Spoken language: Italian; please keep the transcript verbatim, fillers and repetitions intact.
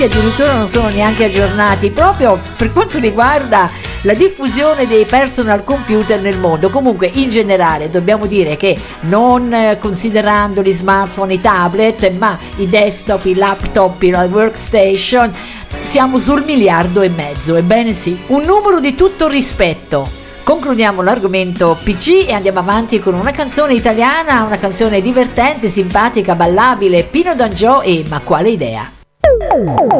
addirittura non sono neanche aggiornati proprio per quanto riguarda la diffusione dei personal computer nel mondo. Comunque in generale dobbiamo dire che non eh, considerando gli smartphone, i tablet, ma i desktop, i laptop, i workstation, siamo sul miliardo e mezzo, ebbene sì, un numero di tutto rispetto. Concludiamo l'argomento P C e andiamo avanti con una canzone italiana, una canzone divertente, simpatica, ballabile, Pino D'Angio e Ma quale idea.